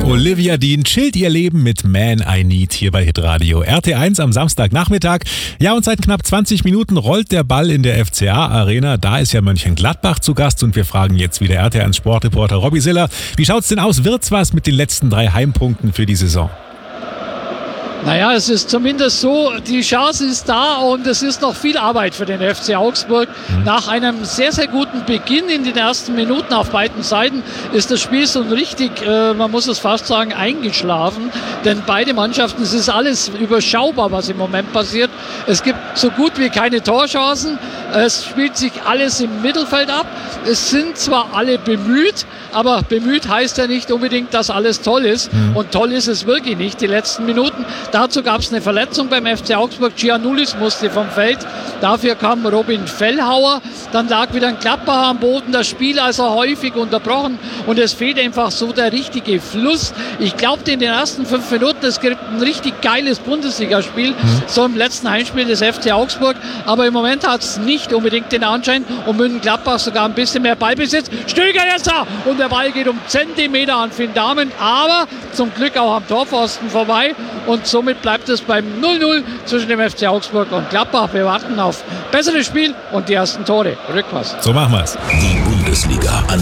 Olivia Dean chillt ihr Leben mit Man I Need hier bei Hitradio RT1 am Samstagnachmittag. Ja, und seit knapp 20 Minuten rollt der Ball in der FCA-Arena. Da ist ja Mönchengladbach zu Gast und wir fragen jetzt wieder RT1-Sportreporter Robby Siller. Wie schaut's denn aus? Wird's was mit den letzten 3 Heimpunkten für die Saison? Naja, es ist zumindest so, die Chance ist da und es ist noch viel Arbeit für den FC Augsburg. Nach einem sehr, sehr guten Beginn in den ersten Minuten auf beiden Seiten ist das Spiel so richtig, man muss es fast sagen, eingeschlafen. Denn beide Mannschaften, es ist alles überschaubar, was im Moment passiert. Es gibt so gut wie keine Torchancen. Es spielt sich alles im Mittelfeld ab. Es sind zwar alle bemüht, aber bemüht heißt ja nicht unbedingt, dass alles toll ist. Und toll ist es wirklich nicht, die letzten Minuten. Dazu gab es eine Verletzung beim FC Augsburg. Giannoulis musste vom Feld. Dafür kam Robin Fellhauer. Dann lag wieder ein Gladbacher am Boden. Das Spiel also häufig unterbrochen. Und es fehlt einfach so der richtige Fluss. Ich glaube, in den ersten 5 Minuten, es gibt ein richtig geiles Bundesligaspiel. So im letzten Heimspiel des FC Augsburg. Aber im Moment hat es nicht unbedingt den Anschein. Und Mönchengladbach sogar ein bisschen mehr Ballbesitz. Stöger jetzt da! Und der Ball geht um Zentimeter an Finn Dahmen. Aber zum Glück auch am Torpfosten vorbei. Und somit bleibt es beim 0-0 zwischen dem FC Augsburg und Gladbach. Wir warten auf besseres Spiel und die ersten Tore. Rückpass. So machen wir's. Die Bundesliga